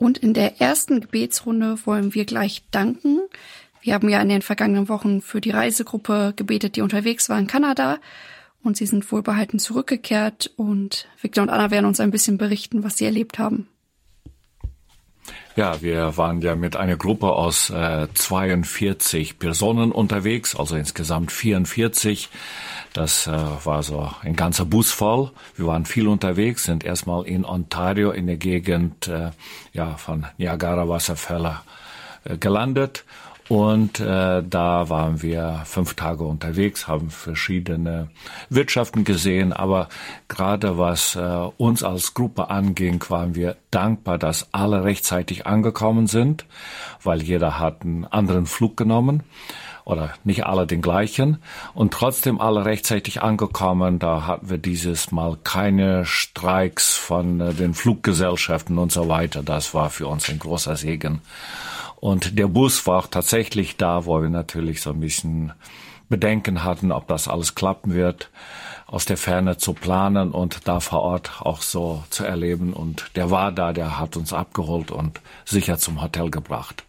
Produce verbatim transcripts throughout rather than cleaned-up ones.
Und in der ersten Gebetsrunde wollen wir gleich danken. Wir haben ja in den vergangenen Wochen für die Reisegruppe gebetet, die unterwegs war in Kanada. Und sie sind wohlbehalten zurückgekehrt. Und Victor und Anna werden uns ein bisschen berichten, was sie erlebt haben. Ja, wir waren ja mit einer Gruppe aus äh, zweiundvierzig Personen unterwegs, also insgesamt vierundvierzig. Das äh, war so ein ganzer Bus voll. Wir waren viel unterwegs, sind erstmal in Ontario in der Gegend äh, ja von Niagara-Wasserfälle äh, gelandet. Und äh, da waren wir fünf Tage unterwegs, haben verschiedene Wirtschaften gesehen. Aber gerade was äh, uns als Gruppe anging, waren wir dankbar, dass alle rechtzeitig angekommen sind, weil jeder hat einen anderen Flug genommen. Oder nicht alle den gleichen. Und trotzdem alle rechtzeitig angekommen. Da hatten wir dieses Mal keine Streiks von äh, den Fluggesellschaften und so weiter. Das war für uns ein großer Segen. Und der Bus war auch tatsächlich da, wo wir natürlich so ein bisschen Bedenken hatten, ob das alles klappen wird, aus der Ferne zu planen und da vor Ort auch so zu erleben. Und der war da, der hat uns abgeholt und sicher zum Hotel gebracht.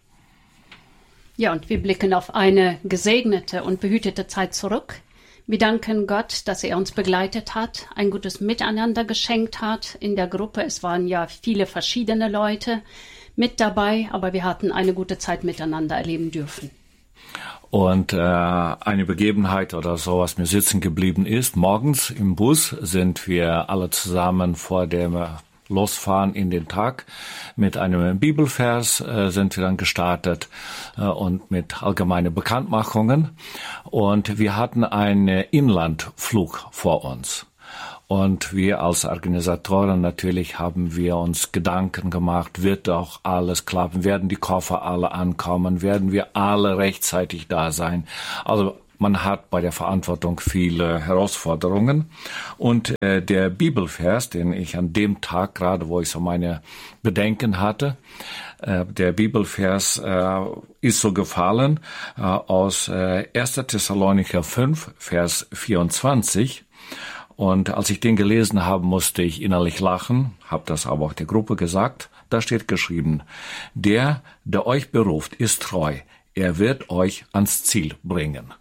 Ja, und wir blicken auf eine gesegnete und behütete Zeit zurück. Wir danken Gott, dass er uns begleitet hat, ein gutes Miteinander geschenkt hat in der Gruppe. Es waren ja viele verschiedene Leute mit dabei, aber wir hatten eine gute Zeit miteinander erleben dürfen. Und äh, eine Begebenheit oder so, was mir sitzen geblieben ist, morgens im Bus sind wir alle zusammen vor dem Losfahren in den Tag mit einem Bibelvers äh, sind wir dann gestartet äh, und mit allgemeine Bekanntmachungen. Und wir hatten einen Inlandflug vor uns. Und wir als Organisatoren natürlich haben wir uns Gedanken gemacht, wird doch alles klappen, werden die Koffer alle ankommen, werden wir alle rechtzeitig da sein. Also man hat bei der Verantwortung viele Herausforderungen. Und äh, der Bibelvers, den ich an dem Tag, gerade wo ich so meine Bedenken hatte, äh, der Bibelvers äh, ist so gefallen äh, aus äh, erster Thessalonicher fünf, Vers vierundzwanzig. Und als ich den gelesen habe, musste ich innerlich lachen, habe das aber auch der Gruppe gesagt. Da steht geschrieben, der, der euch beruft, ist treu. Er wird euch ans Ziel bringen.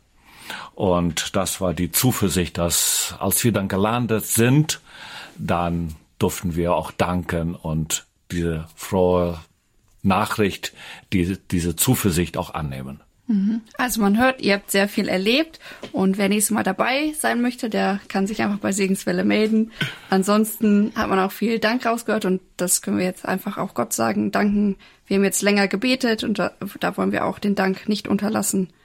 Und das war die Zuversicht, dass als wir dann gelandet sind, dann durften wir auch danken und diese frohe Nachricht, die, diese Zuversicht auch annehmen. Also man hört, ihr habt sehr viel erlebt und wer nächstes Mal dabei sein möchte, der kann sich einfach bei Segenswelle melden. Ansonsten hat man auch viel Dank rausgehört und das können wir jetzt einfach auch Gott sagen, danken. Wir haben jetzt länger gebetet und da, da wollen wir auch den Dank nicht unterlassen.